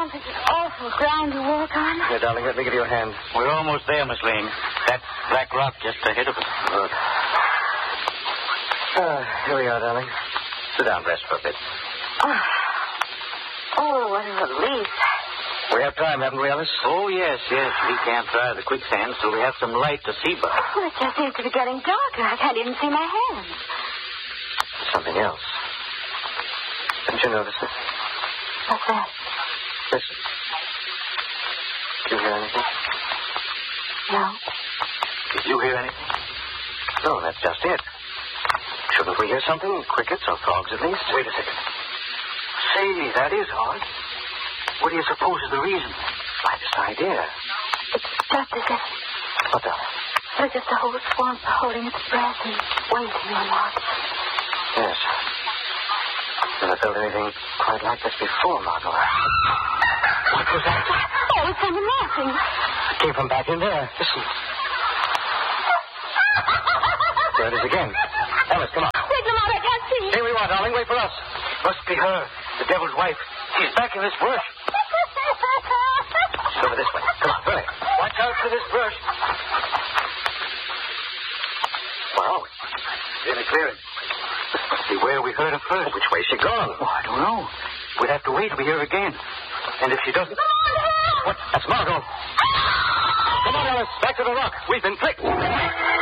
Oh, this is awful ground to walk on. Here, darling, let me give you a hand. We're almost there, Miss Lane. That black rock just ahead of us. Good. Here we are, darling. Sit down, rest for a bit. Oh, what a relief. We have time, haven't we, Alice? Oh, yes. We can't try the quicksand, so we have some light to see by. Oh, it just seems to be getting darker. I can't even see my hands. Something else. Didn't you notice it? What's that? Listen. Did you hear anything? No. Did you hear anything? No, that's just it. Shouldn't we hear something? Crickets or frogs, at least? Wait a second. Say, that is odd. What do you suppose is the reason? Why, this idea. It's just as if What, darling? there's just a whole swamp holding its breath and waiting on us. Yes. Never felt anything quite like this before, Margot. What was that? Oh, it's someone laughing. It came from back in there. Listen. There it is again. Alice, come on. Wait, Lamont, I can't see. Here we are, darling. Wait for us. Must be her, the devil's wife. She's back in this brush. She's over this way. Come on, hurry. Watch out for this brush. Where are we? In a clearing. Must be where we heard her first. Which way's she gone? Oh, I don't know. We'd have to wait till we hear her again. And if she doesn't... What? That's Margot. Come on, Alice. Back to the rock. We've been tricked.